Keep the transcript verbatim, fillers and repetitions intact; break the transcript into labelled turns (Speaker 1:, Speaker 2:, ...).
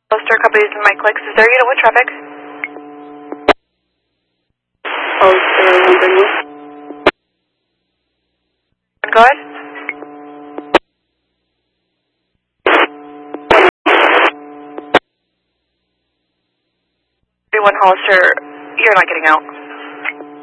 Speaker 1: Hollister, companies in my clicks. Is there a unit with traffic?
Speaker 2: Hollister, one thirty-one.
Speaker 1: Go ahead. thirty-one Hollister, you're not getting out.